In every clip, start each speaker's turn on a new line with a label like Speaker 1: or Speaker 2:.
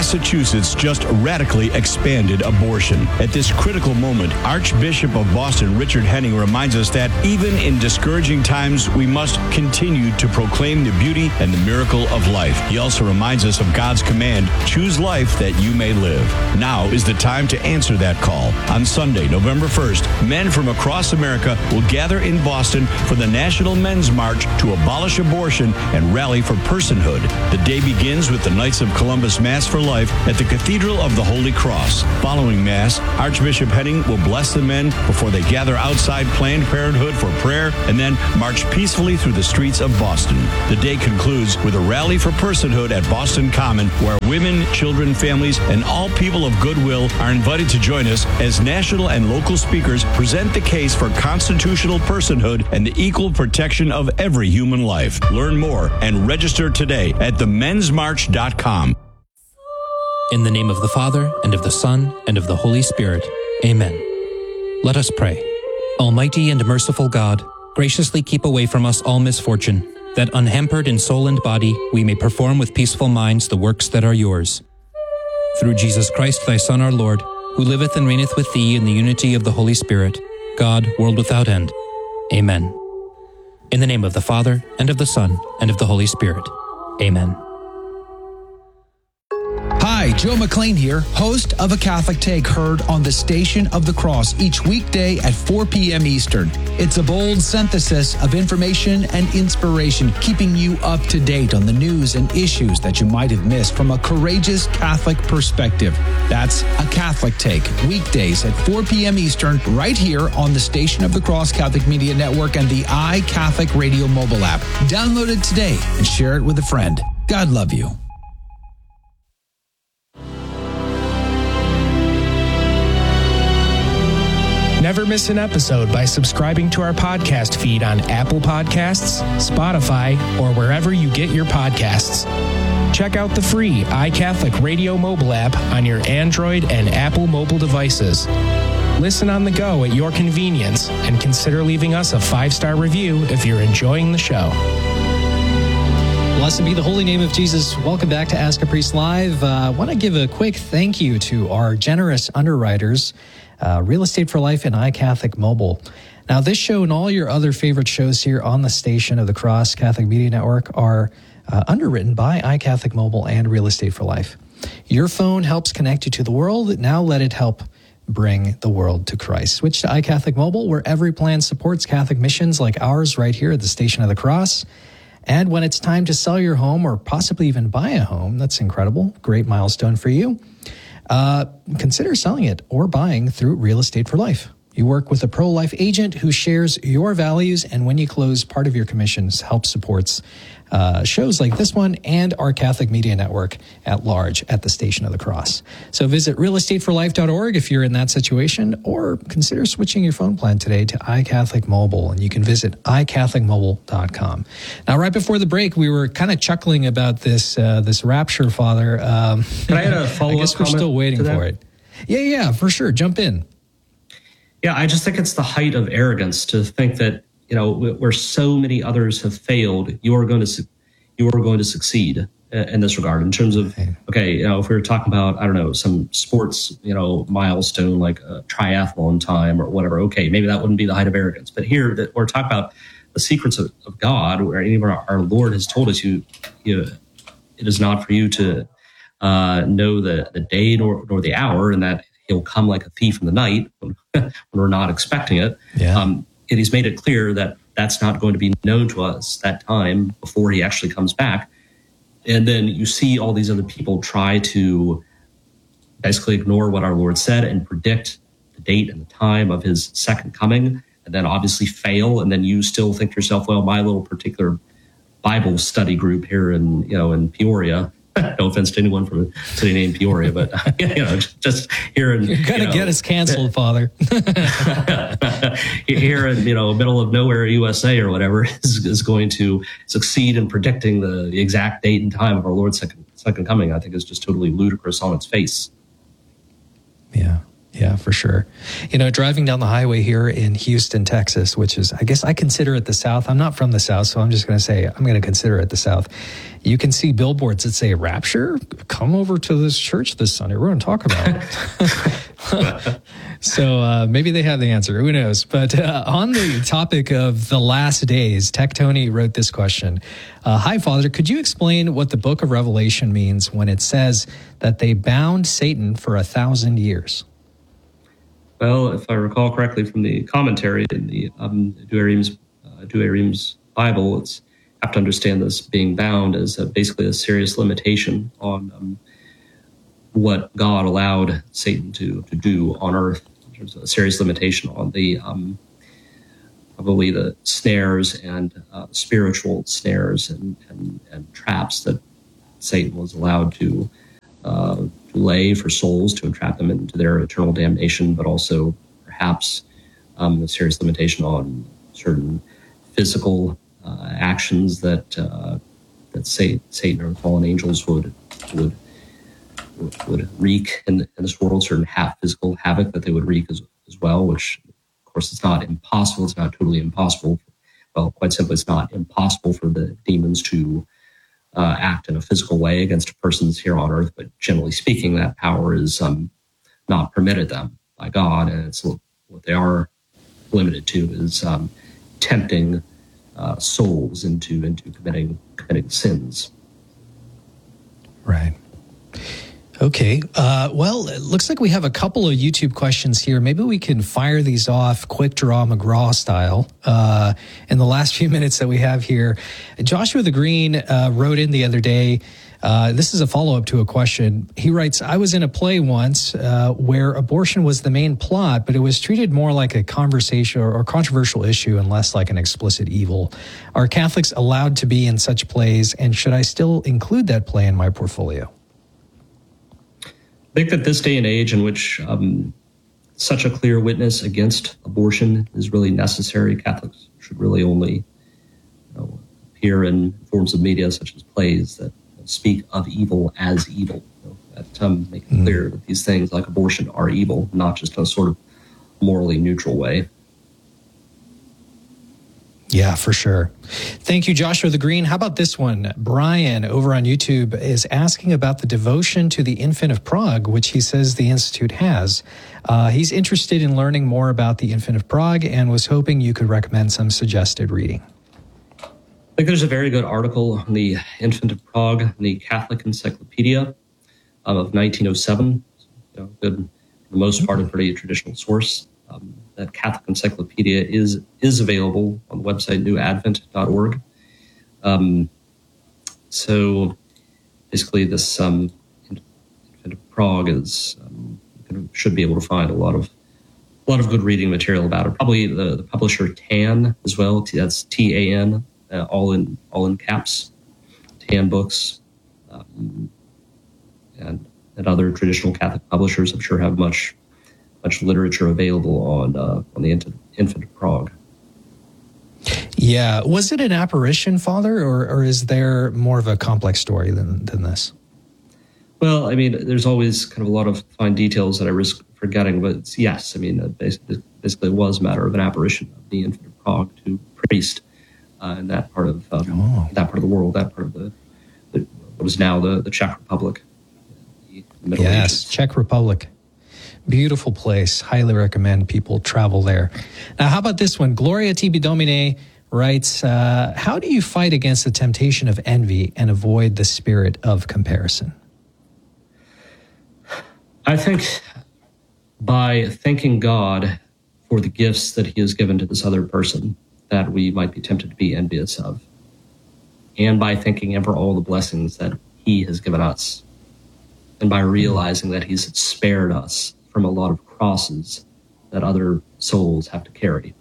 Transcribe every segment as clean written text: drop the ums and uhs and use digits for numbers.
Speaker 1: Massachusetts just radically expanded abortion. At this critical moment, Archbishop of Boston, Richard Henning, reminds us that even in discouraging times, we must continue to proclaim the beauty and the miracle of life. He also reminds us of God's command, choose life that you may live. Now is the time to answer that call. On Sunday, November 1st, men from across America will gather in Boston for the National Men's March to abolish abortion and rally for personhood. The day begins with the Knights of Columbus Mass for Life at the Cathedral of the Holy Cross. Following Mass, Archbishop Henning will bless the men before they gather outside Planned Parenthood for prayer and then march peacefully through the streets of Boston. The day concludes with a rally for personhood at Boston Common, where women, children, families, and all people of goodwill are invited to join us as national and local speakers present the case for constitutional personhood and the equal protection of every human life. Learn more and register today at themensmarch.com.
Speaker 2: In the name of the Father, and of the Son, and of the Holy Spirit. Amen. Let us pray. Almighty and merciful God, graciously keep away from us all misfortune, that unhampered in soul and body we may perform with peaceful minds the works that are yours. Through Jesus Christ, thy Son, our Lord, who liveth and reigneth with thee in the unity of the Holy Spirit, God, world without end. Amen. In the name of the Father, and of the Son, and of the Holy Spirit. Amen.
Speaker 3: Hi, Joe McLean here, host of A Catholic Take, heard on the Station of the Cross each weekday at 4 p.m. Eastern. It's a bold synthesis of information and inspiration, keeping you up to date on the news and issues that you might have missed from a courageous Catholic perspective. That's A Catholic Take, weekdays at 4 p.m. Eastern, right here on the Station of the Cross Catholic Media Network and the iCatholic Radio mobile app. Download it today and share it with a friend. God love you.
Speaker 4: Never miss an episode by subscribing to our podcast feed on Apple Podcasts, Spotify, or wherever you get your podcasts. Check out the free iCatholic Radio mobile app on your Android and Apple mobile devices. Listen on the go at your convenience and consider leaving us a 5-star review if you're enjoying the show.
Speaker 5: Blessed be the holy name of Jesus. Welcome back to Ask a Priest Live. I want to give a quick thank you to our generous underwriters, Real Estate for Life and iCatholic Mobile. Now, this show and all your other favorite shows here on the Station of the Cross Catholic Media Network are underwritten by iCatholic Mobile and Real Estate for Life. Your phone helps connect you to the world. Now let it help bring the world to Christ. Switch to iCatholic Mobile, where every plan supports Catholic missions like ours right here at the Station of the Cross. And when it's time to sell your home or possibly even buy a home, that's incredible. Great milestone for you. Consider selling it or buying through Real Estate for Life. You work with a pro-life agent who shares your values, and when you close, part of your commissions help supports shows like this one and our Catholic Media Network at large at the Station of the Cross. So visit realestateforlife.org if you're in that situation, or consider switching your phone plan today to iCatholic Mobile, and you can visit iCatholicMobile.com. Now, right before the break, we were kind of chuckling about this rapture, Father.
Speaker 6: Can I add a follow-up?
Speaker 5: I guess we're still waiting for it. Yeah, for sure. Jump in.
Speaker 6: Yeah, I just think it's the height of arrogance to think that, where so many others have failed, you are going to succeed in this regard. In terms of, if we were talking about, I don't know, some sports, milestone like a triathlon time or whatever, okay, maybe that wouldn't be the height of arrogance. But here, that we're talking about the secrets of God, where even our Lord has told us, it is not for you to know the day nor the hour, and that He'll come like a thief in the night when we're not expecting it.
Speaker 5: Yeah.
Speaker 6: And He's made it clear that that's not going to be known to us that time before He actually comes back. And then you see all these other people try to basically ignore what our Lord said and predict the date and the time of His second coming, and then obviously fail. And then you still think to yourself, well, my little particular Bible study group here in Peoria, no offense to anyone from a city named Peoria, but just here in
Speaker 5: you're gonna get us canceled, Father.
Speaker 6: Here in middle of nowhere, USA or whatever is going to succeed in predicting the exact date and time of our Lord's second coming. I think is just totally ludicrous on its face.
Speaker 5: Yeah. Yeah, for sure. Driving down the highway here in Houston, Texas, which is, I guess I consider it the South. I'm not from the South, so I'm just going to say I'm going to consider it the South. You can see billboards that say, "Rapture, come over to this church this Sunday. We're going to talk about it." So maybe they have the answer. Who knows? But on the topic of the last days, Tech Tony wrote this question. Hi, Father. Could you explain what the book of Revelation means when it says that they bound Satan for 1,000 years?
Speaker 6: Well, if I recall correctly from the commentary in the Douay-Rheims Bible, it's have to understand this being bound as basically a serious limitation on what God allowed Satan to do on earth. In terms of a serious limitation on the probably the snares and spiritual snares and traps that Satan was allowed to lay for souls to entrap them into their eternal damnation, but also perhaps a serious limitation on certain physical actions that Satan or fallen angels would wreak in this world, certain physical havoc that they would wreak as well, which of course it's not impossible. It's not totally impossible. Well, quite simply, it's not impossible for the demons to act in a physical way against persons here on earth, but generally speaking, that power is not permitted them by God, and it's what they are limited to is tempting souls into committing sins.
Speaker 5: Right. Okay. Well, it looks like we have a couple of YouTube questions here. Maybe we can fire these off quick draw McGraw style in the last few minutes that we have here. Joshua the Green wrote in the other day. This is a follow-up to a question. He writes, I was in a play once where abortion was the main plot, but it was treated more like a conversation or controversial issue and less like an explicit evil. Are Catholics allowed to be in such plays, and should I still include that play in my portfolio?
Speaker 6: I think that this day and age in which such a clear witness against abortion is really necessary, Catholics should really only appear in forms of media such as plays that speak of evil as evil, that make it clear that these things like abortion are evil, not just in a sort of morally neutral way.
Speaker 5: Yeah, for sure. Thank you, Joshua the Green. How about this one? Brian over on YouTube is asking about the devotion to the Infant of Prague, which he says the Institute has. He's interested in learning more about the Infant of Prague and was hoping you could recommend some suggested reading.
Speaker 6: I think there's a very good article on the Infant of Prague in the Catholic Encyclopedia of 1907. Good, for the most part, a pretty traditional source. That Catholic Encyclopedia is available on the website newadvent.org. So basically, this Infant of Prague is should be able to find a lot of good reading material about it. Probably the publisher TAN as well. That's TAN, all in caps. TAN Books, and other traditional Catholic publishers, I'm sure, have much literature available on the Infant of Prague.
Speaker 5: Yeah. Was it an apparition, Father, or is there more of a complex story than this?
Speaker 6: Well, I mean, there's always kind of a lot of fine details that I risk forgetting, but yes, I mean, basically it was a matter of an apparition of the Infant of Prague to a priest in that part of that part of the world, that part of the what is now the Czech Republic. The Middle Ages.
Speaker 5: Czech Republic. Beautiful place. Highly recommend people travel there. Now, how about this one? Gloria Tibi Domine writes, how do you fight against the temptation of envy and avoid the spirit of comparison?
Speaker 6: I think by thanking God for the gifts that he has given to this other person that we might be tempted to be envious of, and by thanking him for all the blessings that he has given us, and by realizing that he's spared us from a lot of crosses that other souls have to carry.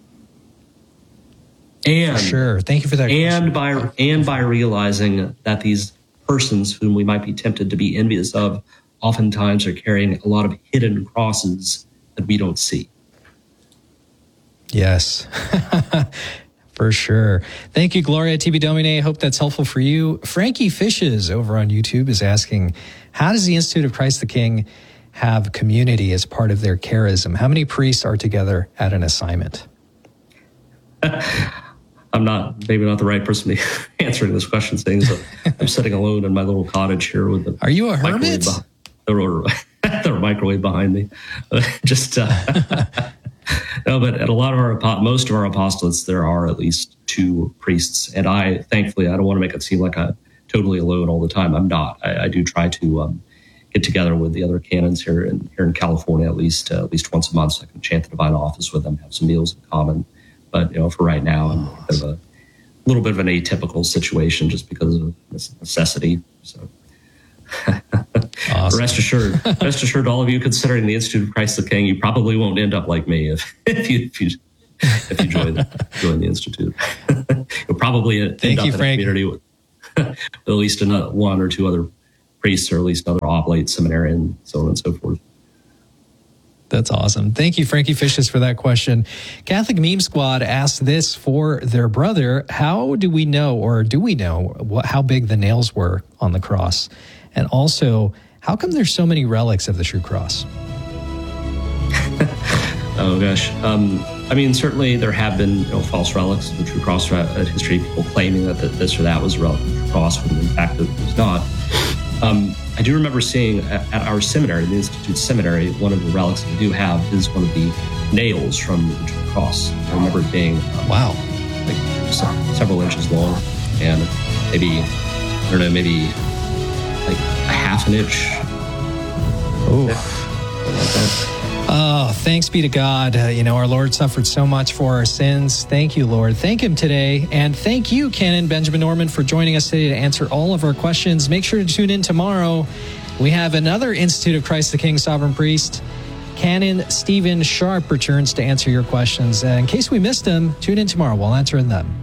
Speaker 6: And
Speaker 5: for sure. Thank you for that.
Speaker 6: And by realizing that these persons whom we might be tempted to be envious of oftentimes are carrying a lot of hidden crosses that we don't see.
Speaker 5: Yes. For sure. Thank you, Gloria Tibi Domine. I hope that's helpful for you. Frankie Fishes over on YouTube is asking, how does the Institute of Christ the King have community as part of their charism? How many priests are together at an assignment?
Speaker 6: I'm maybe not the right person to be answering this question, saying so I'm sitting alone in my little cottage here with the.
Speaker 5: Are you a hermit?
Speaker 6: The microwave behind me. No, but at a lot of most of our apostolates, there are at least 2 priests, and thankfully, I don't want to make it seem like I'm totally alone all the time. I'm not. I do try to get together with the other canons here in California at least once a month, so I can chant the divine office with them, have some meals in common. But for right now, I'm a little bit of an atypical situation just because of necessity. So.
Speaker 5: Awesome.
Speaker 6: Rest assured, all of you considering the Institute of Christ the King, you probably won't end up like me if you join the Institute. You'll probably end up in a community with at least one or 2 other priests, or at least another oblate, seminarian, so on and so forth.
Speaker 5: That's awesome. Thank you, Frankie Fishes, for that question. Catholic Meme Squad asked this for their brother. How do we know how big the nails were on the cross? And also, how come there's so many relics of the true cross?
Speaker 6: Oh, gosh. Certainly there have been false relics of the true cross throughout history, people claiming that this or that was a relic of the true cross, when in fact it was not. I do remember seeing at our seminary, the Institute Seminary, one of the relics that we do have is one of the nails from the true cross. I remember it being several inches long, and maybe like a half an inch.
Speaker 5: Oh, thanks be to God. Our Lord suffered so much for our sins. Thank you, Lord. Thank him today. And thank you, Canon Benjamin Norman, for joining us today to answer all of our questions. Make sure to tune in tomorrow. We have another Institute of Christ the King Sovereign Priest. Canon Stephen Sharp returns to answer your questions. In case we missed him, tune in tomorrow. We'll answer them.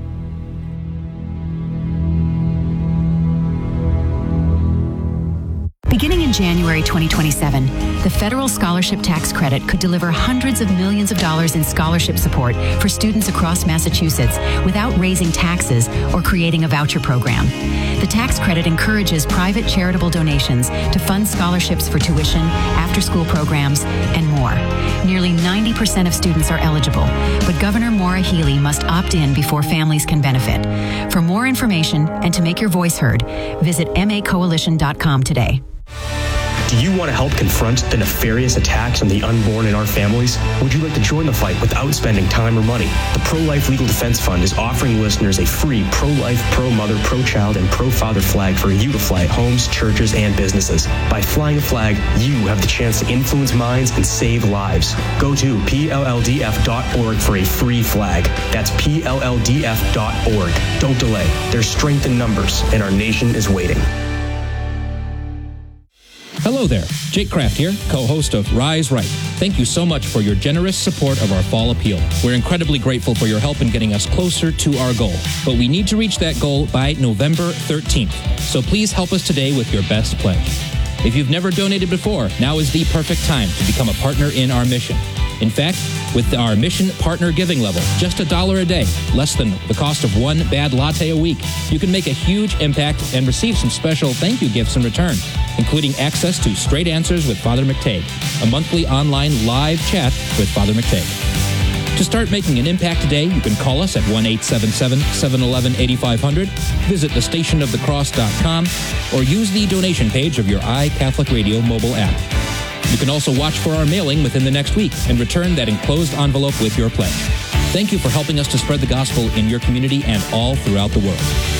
Speaker 7: Beginning in January 2027, the federal scholarship tax credit could deliver hundreds of millions of dollars in scholarship support for students across Massachusetts without raising taxes or creating a voucher program. The tax credit encourages private charitable donations to fund scholarships for tuition, after-school programs, and more. Nearly 90% of students are eligible, but Governor Maura Healey must opt in before families can benefit. For more information and to make your voice heard, visit macoalition.com today.
Speaker 8: Do you want to help confront the nefarious attacks on the unborn in our families? Would you like to join the fight without spending time or money? The Pro-Life Legal Defense Fund is offering listeners a free pro-life, pro-mother, pro-child, and pro-father flag for you to fly at homes, churches, and businesses. By flying a flag, you have the chance to influence minds and save lives. Go to PLLDF.org for a free flag. That's PLLDF.org. Don't delay. There's strength in numbers, and our nation is waiting.
Speaker 2: Hello there, Jake Kraft here, co-host of Rise Right. Thank you so much for your generous support of our fall appeal. We're incredibly grateful for your help in getting us closer to our goal, but we need to reach that goal by November 13th. So please help us today with your best pledge. If you've never donated before, now is the perfect time to become a partner in our mission. In fact, with our mission partner giving level, just $1 a day, less than the cost of one bad latte a week, you can make a huge impact and receive some special thank you gifts in return, including access to Straight Answers with Father McTague, a monthly online live chat with Father McTague. To start making an impact today, you can call us at 1-877-711-8500, visit thestationofthecross.com, or use the donation page of your iCatholic Radio mobile app. You can also watch for our mailing within the next week and return that enclosed envelope with your pledge. Thank you for helping us to spread the gospel in your community and all throughout the world.